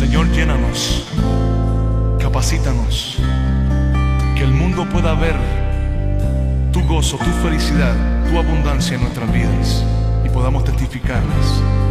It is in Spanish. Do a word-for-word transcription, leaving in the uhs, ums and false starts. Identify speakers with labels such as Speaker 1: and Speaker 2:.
Speaker 1: Señor, llénanos, capacítanos, que el mundo pueda ver tu gozo, tu felicidad, tu abundancia en nuestras vidas y podamos testificarlas.